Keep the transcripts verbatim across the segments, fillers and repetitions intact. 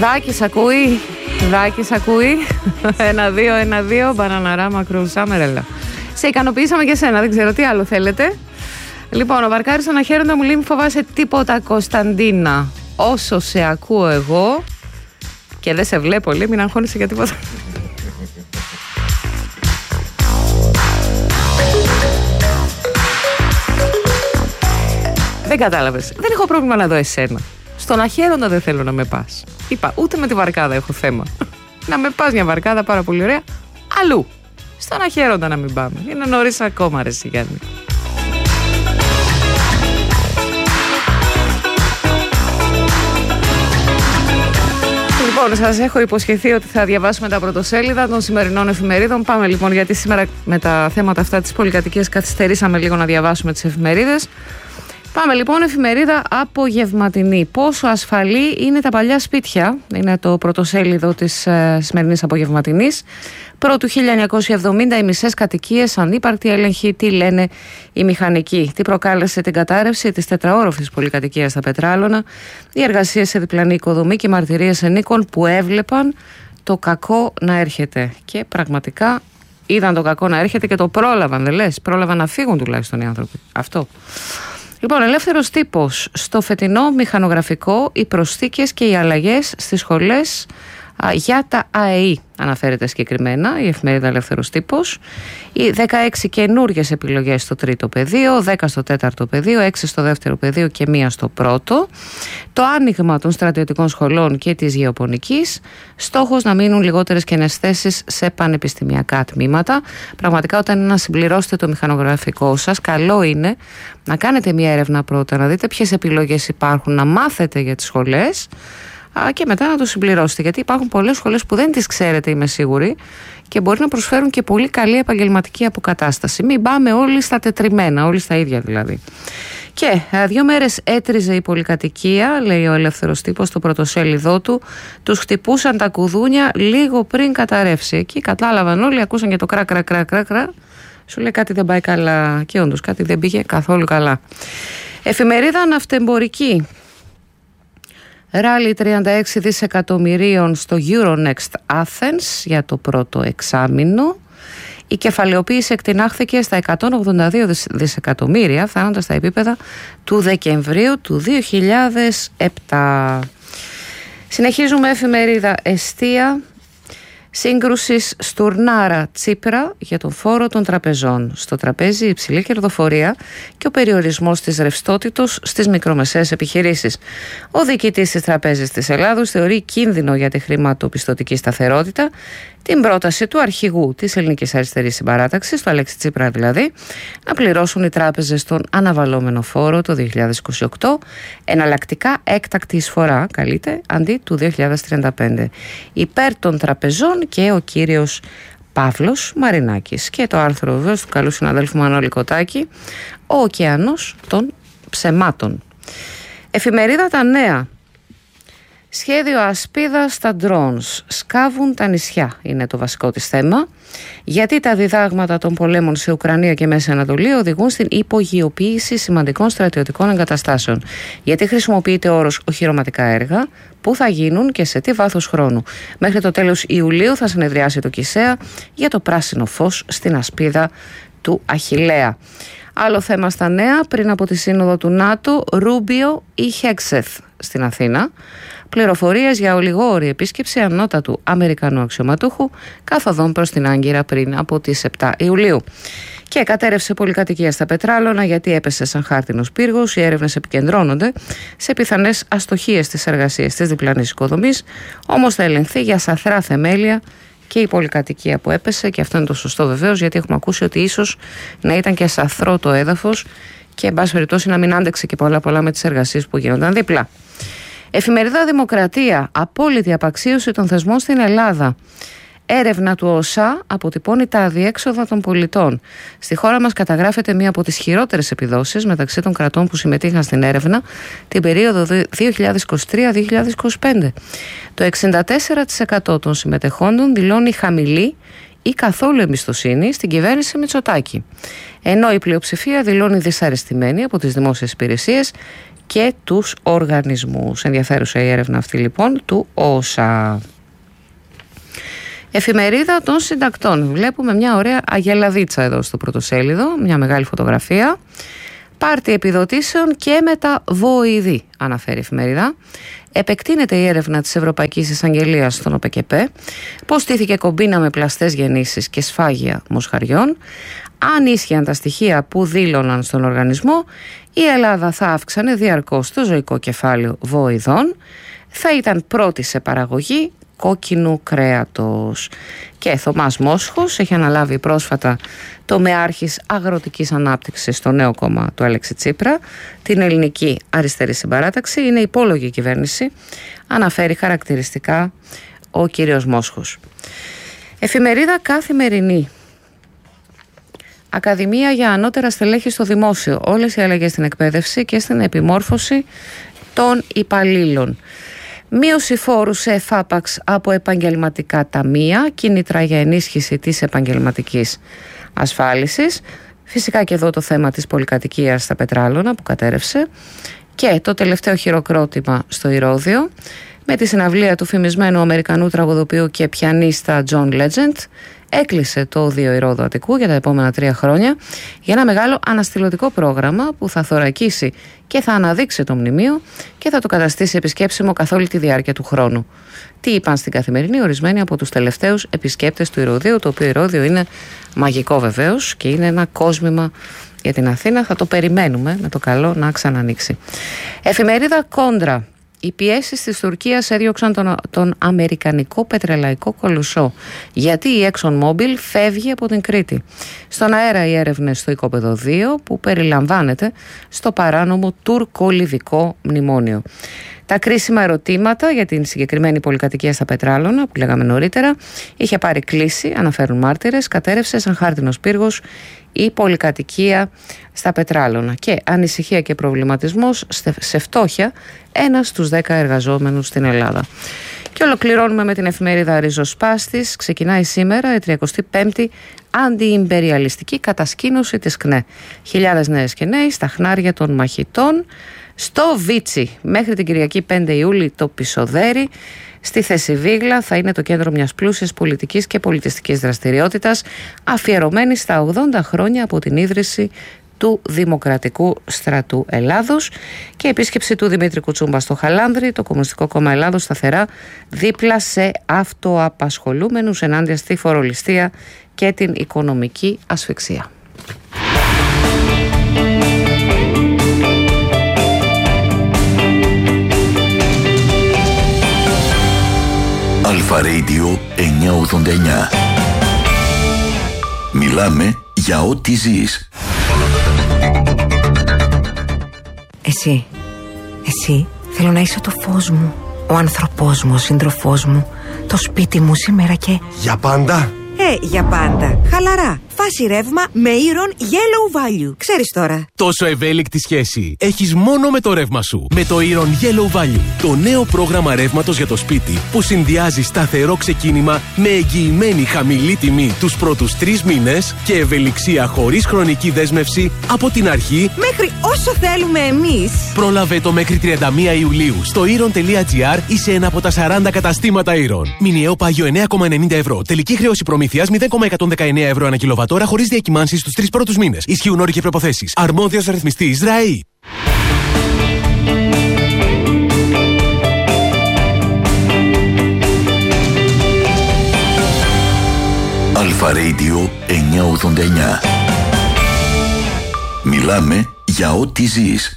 Δάκης ακούει, Δάκης ακούει. Ένα, δύο, ένα, δύο, μπαναναράμα, κρουσάμερελα. Σε ικανοποιήσαμε και σένα, δεν ξέρω τι άλλο θέλετε. Λοιπόν, ο Βαρκάρης αναχαίροντα μου λέει: μη φοβάσαι τίποτα, Κωνσταντίνα. Όσο σε ακούω εγώ και δεν σε βλέπω, λέει, μην αγχώνεσαι για τίποτα. Δεν κατάλαβες. Δεν έχω πρόβλημα να δω εσένα. Στον αχαίροντα δεν θέλω να με πας. Είπα, ούτε με τη βαρκάδα έχω θέμα. Να με πας μια βαρκάδα πάρα πολύ ωραία. Αλλού. Στον αχαίροντα να μην πάμε. Είναι νωρίς ακόμα, ρε Γιάννη. Λοιπόν, σας έχω υποσχεθεί ότι θα διαβάσουμε τα πρωτοσέλιδα των σημερινών εφημερίδων. Πάμε λοιπόν, γιατί σήμερα με τα θέματα αυτά της πολυκατοικίας καθυστερήσαμε λίγο να διαβάσουμε τις εφημερίδες. Πάμε λοιπόν, εφημερίδα απογευματινή. Πόσο ασφαλή είναι τα παλιά σπίτια, είναι το πρωτοσέλιδο της ε, σημερινής απογευματινής. Πρώτου χίλια εννιακόσια εβδομήντα οι μισές κατοικίες ανύπαρκτη έλεγχη, τι λένε οι μηχανικοί. Τι προκάλεσε την κατάρρευση της τετραόροφης πολυκατοικίας στα Πετράλωνα, οι εργασίες σε διπλανή οικοδομή και μαρτυρίες ενίκων που έβλεπαν το κακό να έρχεται. Και πραγματικά είδαν το κακό να έρχεται και το πρόλαβαν, δεν λες, πρόλαβαν να φύγουν τουλάχιστον οι άνθρωποι. Αυτό. Λοιπόν, ελεύθερος τύπος. Στο φετινό μηχανογραφικό, οι προσθήκες και οι αλλαγές στις σχολές α, για τα ΑΕΗ αναφέρεται συγκεκριμένα η εφημερίδα Ελεύθερος Τύπος. Οι δεκαέξι καινούργιες επιλογές στο τρίτο πεδίο, δέκα στο τέταρτο πεδίο, έξι στο δεύτερο πεδίο και μία στο πρώτο. Το άνοιγμα των στρατιωτικών σχολών και της γεωπονικής. Στόχος να μείνουν λιγότερες κενές θέσεις σε πανεπιστημιακά τμήματα. Πραγματικά, όταν είναι να συμπληρώσετε το μηχανογραφικό σας, καλό είναι να κάνετε μία έρευνα πρώτα, να δείτε ποιες επιλογές υπάρχουν, να μάθετε για τις σχολές και μετά να το συμπληρώσετε, γιατί υπάρχουν πολλές σχολές που δεν τις ξέρετε, είμαι σίγουρη, και μπορεί να προσφέρουν και πολύ καλή επαγγελματική αποκατάσταση. Μην πάμε όλοι στα τετριμένα, όλοι στα ίδια δηλαδή. Και δύο μέρες έτριζε η πολυκατοικία, λέει ο Ελεύθερος Τύπος στο πρωτοσέλιδό του. Τους χτυπούσαν τα κουδούνια λίγο πριν καταρρεύσει. Εκεί κατάλαβαν όλοι, ακούσαν και το κρά κρά κρά κρά κρά. Σου λέει κάτι δεν πάει καλά, και όντως κάτι δεν πήγε καθόλου καλά. Εφημερίδα ναυτεμπορική. Ράλι τριάντα έξι δισεκατομμυρίων στο Euronext Athens για το πρώτο εξάμηνο. Η κεφαλαιοποίηση εκτινάχθηκε στα εκατόν ογδόντα δύο δισεκατομμύρια, φτάνοντας στα επίπεδα του Δεκεμβρίου του δύο χιλιάδες επτά. Συνεχίζουμε, εφημερίδα Εστία. Σύγκρουσης Στουρνάρα Τσίπρα για τον φόρο των τραπεζών. Στο τραπέζι η υψηλή κερδοφορία και ο περιορισμός της ρευστότητος στις μικρομεσαίες επιχειρήσεις. Ο διοικητής της Τραπέζης της Ελλάδος θεωρεί κίνδυνο για τη χρηματοπιστωτική σταθερότητα την πρόταση του αρχηγού της Ελληνικής Αριστερής Συμπαράταξης, του Αλέξη Τσίπρα δηλαδή, να πληρώσουν οι τράπεζες τον αναβαλλόμενο φόρο το δύο χιλιάδες είκοσι οκτώ, εναλλακτικά έκτακτη εισφορά, καλείται, αντί του δύο χιλιάδες τριάντα πέντε. Υπέρ των τραπεζών και ο κύριος Παύλος Μαρινάκης. Και το άρθρο βεβαίως του καλού συναδέλφου Μανώλη Κοτάκη, ο ωκεανός των ψεμάτων. Εφημερίδα Τα Νέα. Σχέδιο ασπίδα στα drones. Σκάβουν τα νησιά, είναι το βασικό της θέμα. Γιατί τα διδάγματα των πολέμων σε Ουκρανία και Μέση Ανατολή οδηγούν στην υπογειοποίηση σημαντικών στρατιωτικών εγκαταστάσεων. Γιατί χρησιμοποιείται ο όρος οχυρωματικά έργα, που θα γίνουν και σε τι βάθος χρόνου. Μέχρι το τέλος Ιουλίου θα συνεδριάσει το ΚΙΣΕΑ για το πράσινο φως στην ασπίδα του Αχιλλέα. Άλλο θέμα στα Νέα, πριν από τη σύνοδο του ΝΑΤΟ, Ρούμπιο ή Χέξεθ στην Αθήνα. Πληροφορίες για ολιγόρη επίσκεψη ανώτατου Αμερικανού αξιωματούχου καθοδόν προς την Άγκυρα πριν από τις επτά Ιουλίου. Και κατέρευσε πολυκατοικία στα Πετράλωνα γιατί έπεσε σαν χάρτινος πύργος. Οι έρευνες επικεντρώνονται σε πιθανές αστοχίες στις εργασίες της διπλανής οικοδομής, όμως θα ελεγχθεί για σαθρά θεμέλια και η πολυκατοικία που έπεσε, και αυτό είναι το σωστό βεβαίως, γιατί έχουμε ακούσει ότι ίσως να ήταν και σαθρό το έδαφος και εν πάση περιπτώσει να μην άντεξε και πολλά πολλά με τις εργασίες που γίνονταν δίπλα. Εφημερίδα Δημοκρατία. Απόλυτη απαξίωση των θεσμών στην Ελλάδα. Έρευνα του ΟΣΑ αποτυπώνει τα αδιέξοδα των πολιτών. Στη χώρα μας καταγράφεται μία από τις χειρότερες επιδόσεις μεταξύ των κρατών που συμμετείχαν στην έρευνα την περίοδο δύο χιλιάδες είκοσι τρία με δύο χιλιάδες είκοσι πέντε. Το εξήντα τέσσερα τοις εκατό των συμμετεχόντων δηλώνει χαμηλή ή καθόλου εμπιστοσύνη στην κυβέρνηση Μητσοτάκη. Ενώ η πλειοψηφία δηλώνει δυσαρεστημένη από τις δημόσιες υπηρεσίες και τους οργανισμούς. Ενδιαφέρουσα η έρευνα αυτή λοιπόν του όσα. Εφημερίδα των συντακτών. Βλέπουμε μια ωραία αγελαδίτσα εδώ στο πρωτοσέλιδο, μια μεγάλη φωτογραφία. Πάρτι επιδοτήσεων και μεταβοηδή, αναφέρει η εφημερίδα. Επεκτείνεται η έρευνα της Ευρωπαϊκής Εισαγγελίας στον ΟΠΕΚΕΠΕ. Πώς στήθηκε κομπίνα με πλαστές γεννήσεις και σφάγια μοσχαριών. Αν ίσχυαν τα στοιχεία που δήλωναν στον οργανισμό, η Ελλάδα θα αύξανε διαρκώς το ζωικό κεφάλαιο βοηδών. Θα ήταν πρώτη σε παραγωγή κόκκινου κρέατος. Και Θωμάς Μόσχος έχει αναλάβει πρόσφατα τομεάρχης αγροτικής ανάπτυξης στο νέο κόμμα του Αλέξη Τσίπρα, την Ελληνική Αριστερή Συμπαράταξη. Είναι υπόλογη η κυβέρνηση, αναφέρει χαρακτηριστικά ο κύριος Μόσχος. Εφημερίδα Καθημερινή. Ακαδημία για ανώτερα στελέχη στο δημόσιο. Όλες οι αλλαγές στην εκπαίδευση και στην επιμόρφωση των υπαλλήλων. Μείωση φόρου σε εφάπαξ από επαγγελματικά ταμεία, κίνητρα για ενίσχυση της επαγγελματικής ασφάλισης. Φυσικά και εδώ το θέμα της πολυκατοικίας στα Πετράλωνα που κατέρευσε. Και το τελευταίο χειροκρότημα στο Ηρώδειο με τη συναυλία του φημισμένου Αμερικανού τραγουδοποιού και πιανίστα John Legend. Έκλεισε το Οδείο Ηρώδου Αττικού για τα επόμενα τρία χρόνια για ένα μεγάλο αναστηλωτικό πρόγραμμα που θα θωρακίσει και θα αναδείξει το μνημείο και θα το καταστήσει επισκέψιμο καθ' όλη τη διάρκεια του χρόνου. Τι είπαν στην Καθημερινή ορισμένοι από τους τελευταίους επισκέπτες του Ηρώδιου, το οποίο Ηρώδειο είναι μαγικό βεβαίως και είναι ένα κόσμημα για την Αθήνα. Θα το περιμένουμε με το καλό να ξανανοίξει. Εφημερίδα Κόντρα. Οι πιέσεις της Τουρκίας έδιωξαν τον, τον αμερικανικό πετρελαϊκό κολοσσό. Γιατί η ExxonMobil φεύγει από την Κρήτη. Στον αέρα οι έρευνες στο οικόπεδο δύο που περιλαμβάνεται στο παράνομο τουρκο-λιβικό μνημόνιο. Τα κρίσιμα ερωτήματα για την συγκεκριμένη πολυκατοικία στα Πετράλωνα, που λέγαμε νωρίτερα, είχε πάρει κλίση, αναφέρουν μάρτυρες, κατέρευσε σαν χάρτινος πύργος η πολυκατοικία στα Πετράλωνα. Και ανησυχία και προβληματισμός σε φτώχεια ένας στους δέκα εργαζόμενους στην Ελλάδα. Και ολοκληρώνουμε με την εφημερίδα Ριζοσπάστης. Ξεκινάει σήμερα η τριακοστή πέμπτη αντιυμπεριαλιστική κατασκήνωση της ΚΝΕ. Χιλιάδες νέες και νέοι στα χνάρια των μαχητών. Στο Βίτσι, μέχρι την Κυριακή πέντε Ιούλη το Πισοδέρι, στη Θεσσιβίγλα θα είναι το κέντρο μιας πλούσιας πολιτικής και πολιτιστικής δραστηριότητας, αφιερωμένη στα ογδόντα χρόνια από την ίδρυση του Δημοκρατικού Στρατού Ελλάδος, και επίσκεψη του Δημήτρη Κουτσούμπα στο Χαλάνδρι, το Κομμουνιστικό Κόμμα Ελλάδος σταθερά δίπλα σε αυτοαπασχολούμενους ενάντια στη φορολιστία και την οικονομική ασφυξία. Αλφα Radio εννιακόσια ογδόντα εννιά. Μιλάμε για ό,τι ζεις. Εσύ, εσύ θέλω να είσαι το φως μου, ο άνθρωπός μου, ο σύντροφός μου, το σπίτι μου σήμερα και... Για πάντα? Ε, για πάντα. Χαλαρά. Φάση ρεύμα με Iron Yellow Value. Ξέρεις τώρα. Τόσο ευέλικτη σχέση έχεις μόνο με το ρεύμα σου. Με το Iron Yellow Value. Το νέο πρόγραμμα ρεύματος για το σπίτι που συνδυάζει σταθερό ξεκίνημα με εγγυημένη χαμηλή τιμή τους πρώτους τρεις μήνες και ευελιξία χωρίς χρονική δέσμευση από την αρχή μέχρι όσο θέλουμε εμείς. Πρόλαβε το μέχρι τριάντα μία Ιουλίου στο iron τελεία gr ή σε ένα από τα σαράντα καταστήματα Iron. Μηνιαίο πάγιο εννέα κόμμα ενενήντα ευρώ. Τελική χρέωση προμήθειας μηδέν κόμμα εκατόν δεκαεννέα ευρώ ανά κιλοβατόρα χωρίς διακυμάνσεις στους τρεις πρώτους μήνες. Ισχύουν όροι και προϋποθέσεις. Αρμόδιος ρυθμιστής ΡΑΗ. Αλφα Radio εννιακόσια ογδόντα εννιά. Μιλάμε για ό,τι ζεις.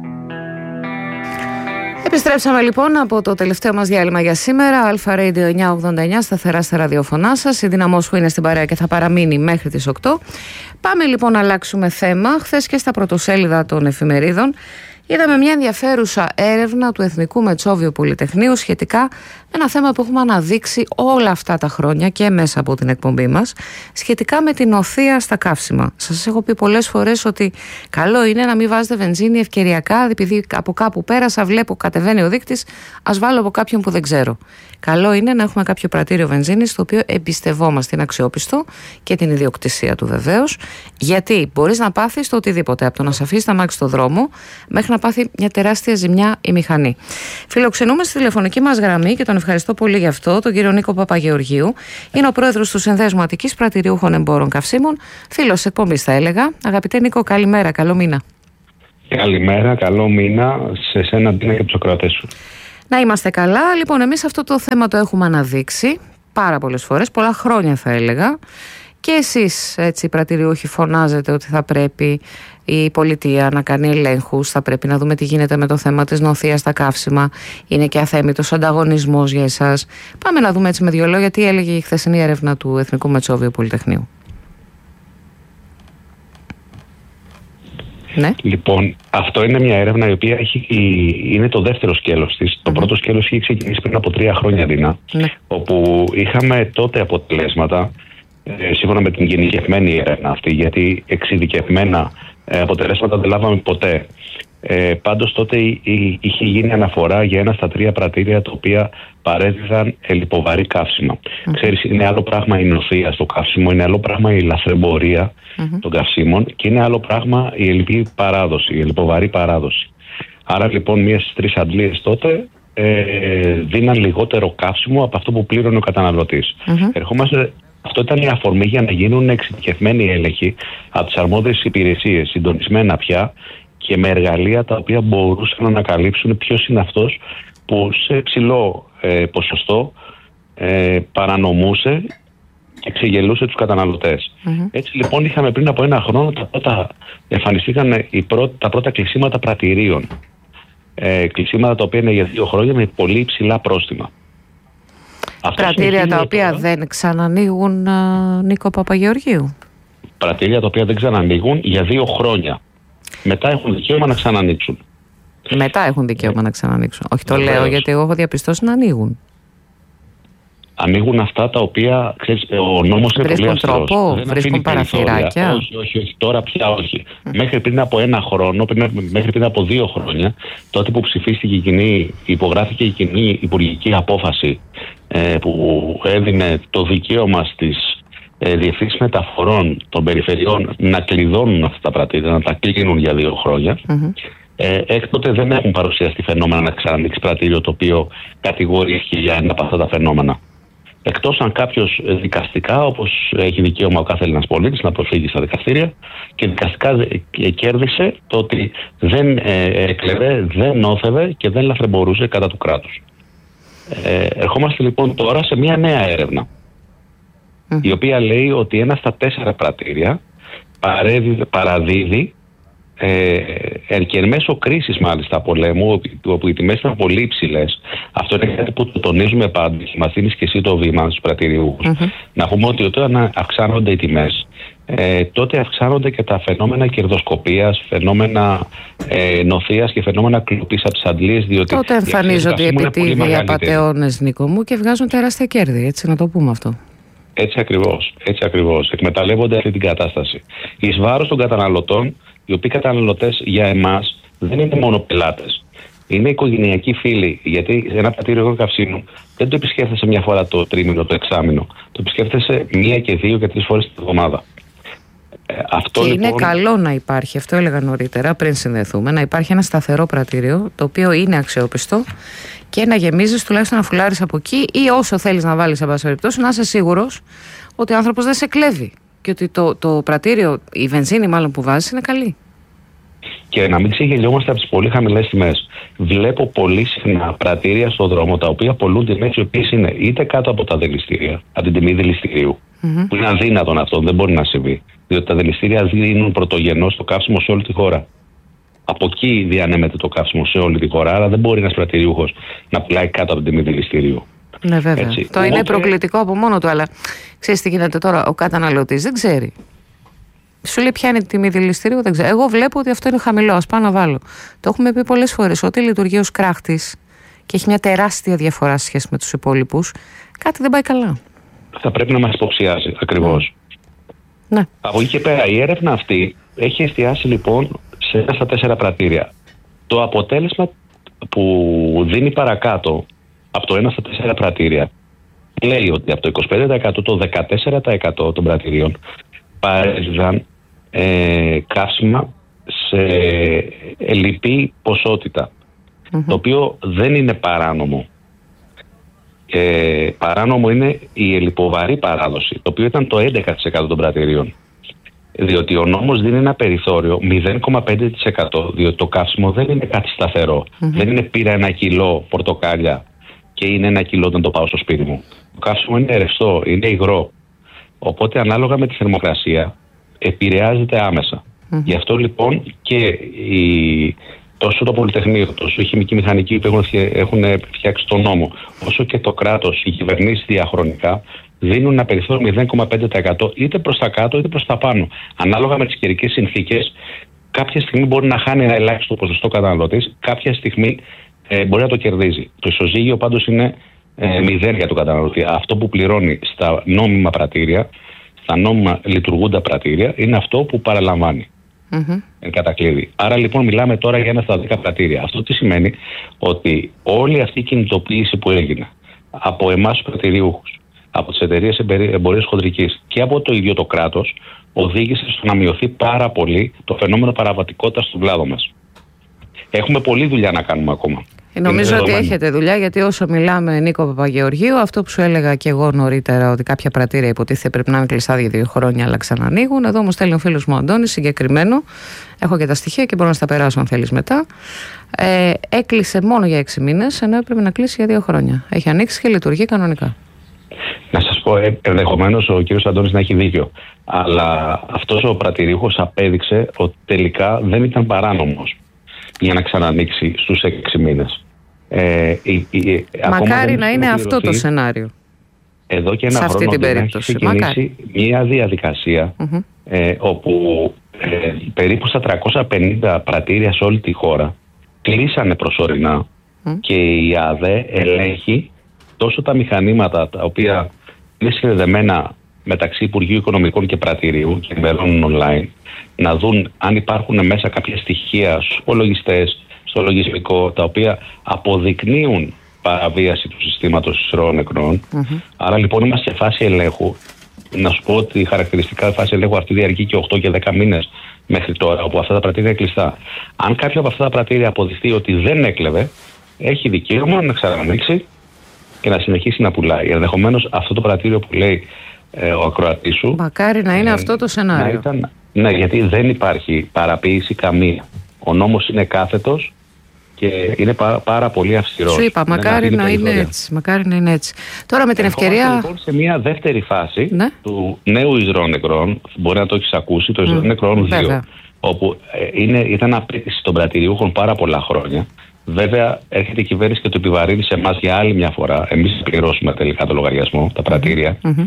Επιστρέψαμε λοιπόν από το τελευταίο μας διάλειμμα για σήμερα. Αλφα Radio εννιακόσια ογδόντα εννιά, σταθερά στα ραδιοφωνά σας. Η Δύναμός που είναι στην παρέα και θα παραμείνει μέχρι τις οκτώ. Πάμε λοιπόν να αλλάξουμε θέμα. Χθες και στα πρωτοσέλιδα των εφημερίδων είδαμε μια ενδιαφέρουσα έρευνα του Εθνικού Μετσόβιου Πολυτεχνείου σχετικά με ένα θέμα που έχουμε αναδείξει όλα αυτά τα χρόνια και μέσα από την εκπομπή μας, σχετικά με την οθεία στα καύσιμα. Σας έχω πει πολλές φορές ότι καλό είναι να μην βάζετε βενζίνη ευκαιριακά, επειδή από κάπου πέρασα, βλέπω κατεβαίνει ο δείκτης, ας βάλω από κάποιον που δεν ξέρω. Καλό είναι να έχουμε κάποιο πρατήριο βενζίνης το οποίο εμπιστευόμαστε, είναι αξιόπιστο και την ιδιοκτησία του βεβαίως, γιατί μπορείς να πάθεις το οτιδήποτε, από το να σε αφήσει τα μάξι στο δρόμο μέχρι να πάθει μια τεράστια ζημιά η μηχανή. Φιλοξενούμε στη τηλεφωνική μας γραμμή, και τον ευχαριστώ πολύ γι' αυτό, τον κύριο Νίκο Παπαγεωργίου. Είναι ο πρόεδρος του Συνδέσμου Αττικής Πρατηριούχων Εμπόρων Καυσίμων, φίλος εκπομπής θα έλεγα. Αγαπητέ Νίκο, καλημέρα, καλό μήνα. Καλημέρα, καλό μήνα σε σένα, Ντίνα, και τους ακροατές σου. Να είμαστε καλά. Λοιπόν, εμείς αυτό το θέμα το έχουμε αναδείξει πάρα πολλές φορές, πολλά χρόνια θα έλεγα. Και εσείς, έτσι, οι πρατηριούχοι, φωνάζετε ότι θα πρέπει η πολιτεία να κάνει ελέγχους, θα πρέπει να δούμε τι γίνεται με το θέμα της νοθείας στα καύσιμα. Είναι και αθέμητος ανταγωνισμός για εσάς. Πάμε να δούμε έτσι με δύο λόγια τι έλεγε η χθεσινή έρευνα του Εθνικού Μετσόβιου Πολυτεχνείου. Ναι. Λοιπόν, αυτό είναι μια έρευνα η οποία έχει, είναι το δεύτερο σκέλος της. Mm-hmm. Το πρώτο σκέλος είχε ξεκινήσει πριν από τρία χρόνια, Ντίνα, ναι. όπου είχαμε τότε αποτελέσματα, ε, σύμφωνα με την γενικευμένη έρευνα αυτή, γιατί εξειδικευμένα ε, αποτελέσματα δεν λάβαμε ποτέ. Ε, πάντως τότε η, η, είχε γίνει αναφορά για ένα στα τρία πρατήρια τα οποία παρέδιδαν λιποβαρή καύσιμα. Mm-hmm. Ξέρεις, είναι άλλο πράγμα η νοθεία στο καύσιμο, είναι άλλο πράγμα η λαθρεμπορία mm-hmm. των καυσίμων και είναι άλλο πράγμα η ελλειπή παράδοση, η λιποβαρή παράδοση. Άρα λοιπόν μία στις τρεις αντλίες τότε ε, δίναν λιγότερο καύσιμο από αυτό που πλήρωνε ο καταναλωτής. Mm-hmm. Ερχόμαστε, αυτό ήταν η αφορμή για να γίνουν εξειδικευμένοι έλεγχοι από τις αρμόδιες υπηρεσίες, συντονισμένα πια, και με εργαλεία τα οποία μπορούσαν να ανακαλύψουν ποιος είναι αυτός που σε ψηλό ε, ποσοστό ε, παρανομούσε και ξεγελούσε τους καταναλωτές. Mm-hmm. Έτσι λοιπόν είχαμε πριν από ένα χρόνο τα πρώτα, εμφανιστήκαν οι πρω, τα πρώτα κλεισίματα πρατηρίων. Ε, κλεισίματα τα οποία είναι για δύο χρόνια με πολύ υψηλά πρόστιμα. Πρατήρια τα οποία τώρα δεν ξανανοίγουν, Νίκο Παπαγεωργίου. Πρατήρια τα οποία δεν ξανανοίγουν για δύο χρόνια. Μετά έχουν δικαίωμα να ξανανοίξουν. Μετά έχουν δικαίωμα ε, να ξανανοίξουν. Όχι, το βεβαίως. Λέω γιατί εγώ έχω διαπιστώσει να ανοίγουν. Ανοίγουν αυτά τα οποία, ξέρεις, ο νόμος είναι πολύ αυστηρός. Βρίσκουν τρόπο, βρίσκουν παραθυράκια. Όχι, όχι, όχι, τώρα πια όχι. Mm. Μέχρι πριν από ένα χρόνο, πριν, μέχρι πριν από δύο χρόνια, τότε που ψηφίστηκε η κοινή, υπογράφηκε η κοινή υπουργική απόφαση ε, που έδινε το δικαίωμα στις ε, διευθύνσεις μεταφορών των περιφερειών να κλειδώνουν αυτά τα πρατήρια, να τα κλείνουν για δύο χρόνια. Mm-hmm. Ε, έκτοτε δεν έχουν παρουσιαστεί φαινόμενα να ξανανοίξει πρατήριο το οποίο κατηγορήθηκε για ένα από αυτά τα φαινόμενα. Εκτός αν κάποιος δικαστικά, όπως έχει δικαίωμα ο κάθε Έλληνας πολίτης, να προσφύγει στα δικαστήρια και δικαστικά κέρδισε το ότι δεν έκλεβε, δεν νόθευε και δεν λαθρεμπορούσε κατά του κράτους. Ε, ερχόμαστε λοιπόν τώρα σε μια νέα έρευνα, mm. η οποία λέει ότι ένα στα τέσσερα πρατήρια παραδίδει Ε, και εν μέσω κρίσης μάλιστα πολέμου, όπου οι τιμές ήταν πολύ υψηλές. Αυτό είναι κάτι που το τονίζουμε πάντα. Μας δίνεις και εσύ το βήμα στους πρατηριούχους. Mm-hmm. Να πούμε ότι όταν αυξάνονται οι τιμές, ε, τότε αυξάνονται και τα φαινόμενα κερδοσκοπίας, φαινόμενα ε, νοθείας και φαινόμενα κλοπής από τις αντλίες. Διότι τότε εμφανίζονται οι επιτίδιοι απατεώνες, Νίκο μου, και βγάζουν τεράστια κέρδη. Έτσι να το πούμε αυτό. Έτσι ακριβώς, έτσι ακριβώς. Εκμεταλλεύονται αυτή την κατάσταση. Εις βάρος των καταναλωτών, οι οποίοι καταναλωτές για εμάς δεν είναι μόνο πελάτες. Είναι οικογενειακοί φίλοι. Γιατί ένα πρατήριο καυσίμου δεν το επισκέφτεσαι μια φορά το τρίμηνο, το εξάμηνο. Το επισκέφτεσαι μία και δύο και τρεις φορές την εβδομάδα. Ε, αυτό και λοιπόν... είναι καλό να υπάρχει, αυτό έλεγα νωρίτερα πριν συνδεθούμε, να υπάρχει ένα σταθερό πρατήριο το οποίο είναι αξιόπιστο και να γεμίζεις τουλάχιστον να φουλάρεις από εκεί ή όσο θέλεις να βάλεις, εν πάση περιπτώσει, να είσαι σίγουρος ότι ο άνθρωπος δεν σε κλέβει. Και ότι το, το πρατήριο, η βενζίνη μάλλον που βάζεις, είναι καλή. Και να μην ξεγελιόμαστε από τις πολύ χαμηλές τιμές. Βλέπω πολύ συχνά πρατήρια στον δρόμο τα οποία πολλούν τιμές οι οποίες είναι είτε κάτω από τα δηληστήρια, από την τιμή δηληστηρίου, mm-hmm. που είναι αδύνατον αυτό, δεν μπορεί να συμβεί. Διότι τα δηληστήρια δίνουν πρωτογενώς το καύσιμο σε όλη τη χώρα. Από εκεί διανέμεται το καύσιμο σε όλη τη χώρα, άρα δεν μπορεί ένας πρατηριούχος να πουλάει κάτω από την τιμή δηληστηρίου. Ναι, βέβαια. Έτσι. Το Οπότε... είναι προκλητικό από μόνο του, αλλά ξέρεις τι γίνεται τώρα. Ο καταναλωτής δεν ξέρει. Σου λέει ποια είναι η τιμή δηληστηρίου, δεν ξέρω. Εγώ βλέπω ότι αυτό είναι χαμηλό, ας πάω να βάλω. Το έχουμε πει πολλές φορές. Ότι λειτουργεί ως κράχτης και έχει μια τεράστια διαφορά σε σχέση με τους υπόλοιπους, κάτι δεν πάει καλά. Θα πρέπει να μας υποψιάζει, ακριβώς. Ναι. Από εκεί και πέρα, η έρευνα αυτή έχει εστιάσει λοιπόν σε ένα στα τέσσερα πρατήρια. Το αποτέλεσμα που δίνει παρακάτω από το ένα στα τέσσερα πρατήρια λέει ότι από το είκοσι πέντε τοις εκατό το δεκατέσσερα τοις εκατό των πρατηρίων παρέδιδαν ε, καύσιμα ε, ελλειπή ποσότητα, mm-hmm. το οποίο δεν είναι παράνομο. Ε, παράνομο είναι η ελλειποβαρή παράδοση, το οποίο ήταν το έντεκα τοις εκατό των πρατηρίων. Διότι ο νόμος δίνει ένα περιθώριο μηδέν κόμμα πέντε τοις εκατό, διότι το καύσιμο δεν είναι κάτι σταθερό. Mm-hmm. Δεν είναι πήρα ένα κιλό πορτοκάλια και είναι ένα κιλό όταν το πάω στο σπίτι μου. Το καύσιμο είναι ρευστό, είναι υγρό. Οπότε ανάλογα με τη θερμοκρασία επηρεάζεται άμεσα. Mm-hmm. Γι' αυτό λοιπόν και η, τόσο το Πολυτεχνείο, τόσο η χημική μηχανική που έχουν, έχουν φτιάξει τον νόμο, όσο και το κράτος, οι κυβερνήσεις διαχρονικά δίνουν ένα περιθώριο μηδέν κόμμα πέντε τοις εκατό είτε προς τα κάτω είτε προς τα πάνω. Ανάλογα με τις καιρικές συνθήκες, κάποια στιγμή μπορεί να χάνει ένα ελάχιστο ποσοστό καταναλωτής, κάποια στιγμή ε, μπορεί να το κερδίζει. Το ισοζύγιο πάντως είναι ε, μηδέν για τον καταναλωτή. Αυτό που πληρώνει στα νόμιμα πρατήρια, στα νόμιμα λειτουργούντα πρατήρια, είναι αυτό που παραλαμβάνει. Mm-hmm. Εν κατακλείδη. Άρα λοιπόν μιλάμε τώρα για ένα στα δέκα πρατήρια. Αυτό τι σημαίνει? Ότι όλη αυτή η κινητοποίηση που έγινε από εμάς τους πρατηριούχους, από τις εταιρείες εμπορίας χοντρικής και από το ίδιο το κράτος, οδήγησε στο να μειωθεί πάρα πολύ το φαινόμενο παραβατικότητας στον κλάδο μας. Έχουμε πολλή δουλειά να κάνουμε ακόμα. Νομίζω ότι έχετε δουλειά, γιατί όσο μιλάμε, Νίκο Παπαγεωργίου, αυτό που σου έλεγα και εγώ νωρίτερα, ότι κάποια πρατήρια υποτίθεται πρέπει να είναι κλειστά για δύο χρόνια, αλλά ξανανοίγουν. Εδώ μου στέλνει ο φίλος μου Αντώνης, συγκεκριμένο. Έχω και τα στοιχεία και μπορώ να στα περάσω αν θέλεις μετά. Ε, έκλεισε μόνο για έξι μήνες, ενώ έπρεπε να κλείσει για δύο χρόνια. Έχει ανοίξει και λειτουργεί κανονικά. Να σας πω, ενδεχομένως ο κύριος Αντώνης να έχει δίκιο. Αλλά αυτός ο πρατηρίουχος απέδειξε ότι τελικά δεν ήταν παράνομος για να ξανανοίξει στους έξι μήνες. Ε, η, η, Μακάρι να είναι αυτό το σενάριο. Εδώ και ένα χρόνο έχει ξεκινήσει μια διαδικασία mm-hmm. ε, όπου ε, περίπου στα τριακόσια πενήντα πρατήρια σε όλη τη χώρα κλείσανε προσωρινά mm. και η ΑΔΕ ελέγχει τόσο τα μηχανήματα τα οποία είναι συνδεδεμένα μεταξύ Υπουργείου Οικονομικών και Πρατηρίου και ενημερώνουν online, να δουν αν υπάρχουν μέσα κάποια στοιχεία στους υπολογιστές, στο λογισμικό, τα οποία αποδεικνύουν παραβίαση του συστήματος ισχυρών νεκρών. Mm-hmm. Άρα λοιπόν είμαστε σε φάση ελέγχου. Να σου πω ότι χαρακτηριστικά η φάση ελέγχου αυτή διαρκεί και οκτώ και δέκα μήνες μέχρι τώρα, όπου αυτά τα πρατήρια είναι κλειστά. Αν κάποιο από αυτά τα πρατήρια αποδειχθεί ότι δεν έκλεβε, έχει δικαίωμα να ξανανοίξει και να συνεχίσει να πουλάει. Ενδεχομένως αυτό το πρατήριο που λέει ε, ο ακροατής σου. Μακάρι να είναι ε, αυτό το σενάριο. Ήταν, ναι, γιατί δεν υπάρχει παραποίηση καμία. Ο νόμος είναι κάθετος και είναι πάρα, πάρα πολύ αυστηρός. Σου είπα, μακάρι να, να είναι έτσι. Μακάρι να είναι έτσι. Τώρα με την ευκαιρία. Λοιπόν, σε μια δεύτερη φάση ναι. του νέου Ισρών νεκρών, μπορεί να το έχεις ακούσει, το Ισρών mm. νεκρών δύο, όπου ε, είναι, ήταν απέτηση των πρατηριούχων πάρα πολλά χρόνια. Βέβαια, έρχεται η κυβέρνηση και το επιβαρύνει σε εμάς για άλλη μια φορά. Εμείς πληρώσουμε τελικά το λογαριασμό, τα πρατήρια. Mm-hmm.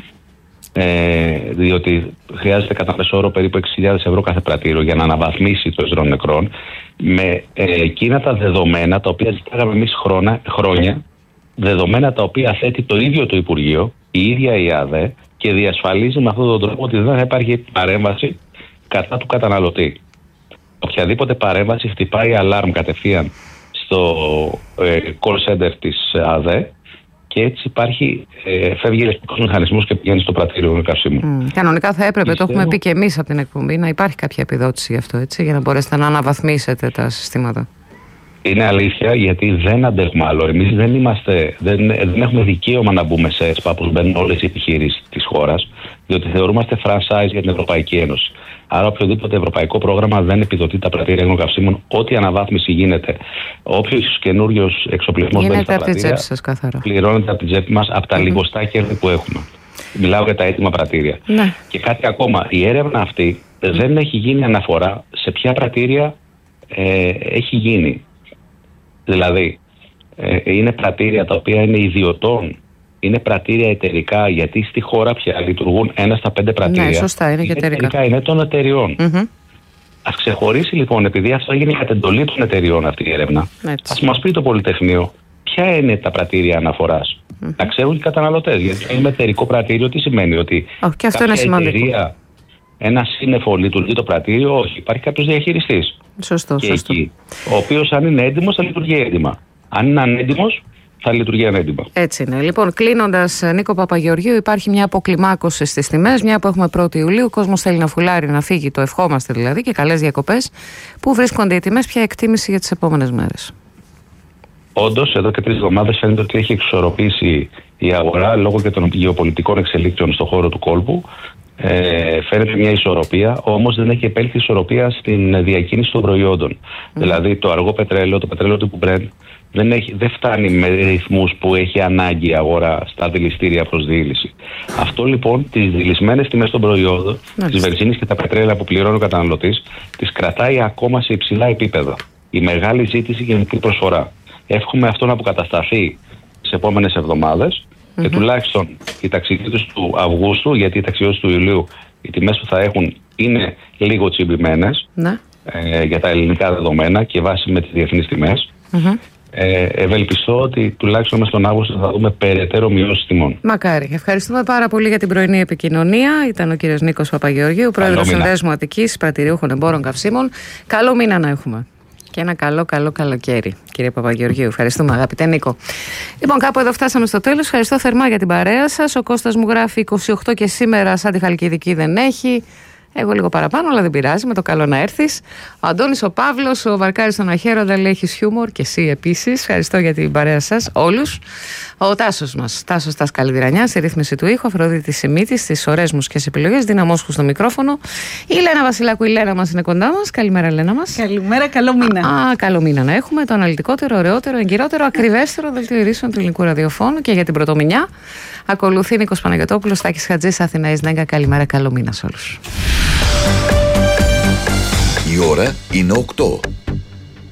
Ε, διότι χρειάζεται κατά μέσο όρο περίπου έξι χιλιάδες ευρώ κάθε πρατήριο για να αναβαθμίσει το Ισρών νεκρών, με ε, εκείνα τα δεδομένα τα οποία ζητάγαμε εμείς χρόνια, χρόνια, δεδομένα τα οποία θέτει το ίδιο το Υπουργείο, η ίδια η ΑΔΕ, και διασφαλίζει με αυτόν τον τρόπο ότι δεν θα υπάρχει παρέμβαση κατά του καταναλωτή. Οποιαδήποτε παρέμβαση χτυπάει αλάρμ κατευθείαν στο ε, call center της ΑΔΕ και έτσι υπάρχει, ε, φεύγει ηλεκτρικός μηχανισμός και πηγαίνει στο πρατήριο καυσίμου. Mm. Κανονικά θα έπρεπε, Πιστεύω... το έχουμε πει και εμείς από την εκπομπή, να υπάρχει κάποια επιδότηση γι' αυτό, έτσι, για να μπορέσετε να αναβαθμίσετε τα συστήματα. Είναι αλήθεια, γιατί δεν αντέχουμε άλλο. Εμείς δεν, είμαστε, δεν, δεν έχουμε δικαίωμα να μπούμε σε ΕΣΠΑ που μπαίνουν όλες οι επιχειρήσεις της χώρας, διότι θεωρούμαστε franchise για την Ευρωπαϊκή Ένωση. Άρα, οποιοδήποτε ευρωπαϊκό πρόγραμμα δεν επιδοτεί τα πρατήρια υγροκαυσίμων, ό,τι αναβάθμιση γίνεται. Όποιος καινούριος εξοπλισμός μπαίνει στα πρατήρια, πληρώνεται από την τσέπη μας, από τα mm-hmm. λιγοστά κέρδη που έχουμε. Μιλάω για τα έτοιμα πρατήρια. Ναι. Και κάτι ακόμα. Η έρευνα αυτή mm. δεν έχει γίνει αναφορά σε ποια πρατήρια ε, έχει γίνει. Δηλαδή, ε, είναι πρατήρια τα οποία είναι ιδιωτών, είναι πρατήρια εταιρικά, γιατί στη χώρα πια λειτουργούν ένα στα πέντε πρατήρια. Ναι, σωστά, είναι και εταιρικά. εταιρικά. Είναι των εταιριών. Mm-hmm. Ας ξεχωρίσει λοιπόν, επειδή αυτό έγινε κατ' εντολή των εταιριών αυτή η έρευνα, έτσι. Ας μας πει το Πολυτεχνείο ποια είναι τα πρατήρια αναφοράς. Mm-hmm. Να ξέρουν οι καταναλωτές. Γιατί είναι εταιρικό πρατήριο, τι σημαίνει, ότι oh, και αυτό κάποια είναι εταιρεία, ένα σύννεφο λειτουργεί το πρατήριο, όχι. Υπάρχει κάποιος διαχειριστής. Σωστό, και σωστό. εκεί, ο οποίος αν είναι έντιμος θα λειτουργεί έντιμα. Αν είναι ανέντιμος θα λειτουργεί ανέντιμα. Έτσι είναι. Λοιπόν, κλείνοντας, Νίκο Παπαγεωργίου, υπάρχει μια αποκλιμάκωση στις τιμές, μια που έχουμε πρώτη Ιουλίου. Ο κόσμος θέλει να φουλάρει, να φύγει, το ευχόμαστε δηλαδή, και καλές διακοπές. Πού βρίσκονται οι τιμές, ποια εκτίμηση για τις επόμενες μέρες? Όντως, εδώ και τρεις εβδομάδες φαίνεται ότι έχει εξισορροπήσει η αγορά λόγω και των γεωπολιτικών εξελίξεων στον χώρο του κόλπου. Ε, φαίνεται μια ισορροπία, όμως δεν έχει επέλθει ισορροπία στην διακίνηση των προϊόντων. Mm. Δηλαδή, το αργό πετρέλαιο, το πετρέλαιο τύπου Brent, δεν, έχει, δεν φτάνει με ρυθμούς που έχει ανάγκη η αγορά στα δηληστήρια προς διήλυση. Αυτό λοιπόν, τις δηλισμένες τιμές των προϊόντων, mm. της βενζίνης και τα πετρέλαια που πληρώνει ο καταναλωτής, τις κρατάει ακόμα σε υψηλά επίπεδα. Η μεγάλη ζήτηση και η μικρή προσφορά. Εύχομαι αυτό να αποκατασταθεί τις επόμενες εβδομάδες. Mm-hmm. Και τουλάχιστον οι ταξιδιώτες του Αυγούστου, γιατί οι ταξιδιώτες του Ιουλίου, οι τιμές που θα έχουν είναι λίγο τσιμπημένες mm-hmm. ε, για τα ελληνικά δεδομένα και βάσει με τις διεθνείς τιμές. Mm-hmm. Ε, ευελπιστώ ότι τουλάχιστον μέσα στον Αύγουστο θα δούμε περαιτέρω μειώσεις τιμών. Μακάρι. Ευχαριστούμε πάρα πολύ για την πρωινή επικοινωνία. Ήταν ο κύριος Νίκος Παπαγεωργίου, πρόεδρος Συνδέσμου Αττικής Πρατηριούχων Εμπόρων Καυσίμων. Καλό μήνα να έχουμε. Και ένα καλό καλό καλοκαίρι, κύριε Παπαγεωργίου. Ευχαριστούμε, αγαπητέ Νίκο. Λοιπόν, κάπου εδώ φτάσαμε στο τέλος. Ευχαριστώ θερμά για την παρέα σας. Ο Κώστας μου γράφει είκοσι οκτώ και σήμερα, σαν τη Χαλκιδική δεν έχει. Εγώ λίγο παραπάνω, αλλά δεν πειράζει, με το καλό να έρθεις. Ο Αντώνης ο Παύλος, ο Βαρκάρης στον Αχέροντα, λέει έχεις χιούμορ, και εσύ επίσης. Ευχαριστώ για την παρέα σας, όλους. Ο Τάσος μας, Τάσος Τάς Καλυδρανιά, στη ρύθμιση του ήχου, Αφροδίτη Σιμίτη, στις ωραίες μουσικές επιλογές, Δίνα Μόσχου στο μικρόφωνο. Η Λένα Βασιλάκου, η Λένα μας είναι κοντά μας. Καλημέρα, Λένα μας. Καλημέρα, καλό μήνα. Α, καλό μήνα να έχουμε. Το αναλυτικότερο, ωραιότερο, εγκυρότερο, ακριβέστερο δελτίο ειδήσεων του ελληνικού ραδιοφώνου. Και για την πρωτομηνιά ακολουθεί Νίκος Παναγιωτόπουλος, Τάκης Χατζής, Αθηνά Ισνέγκα. Καλημέρα, καλό μήνα σε όλους. Η ώρα είναι οκτώ.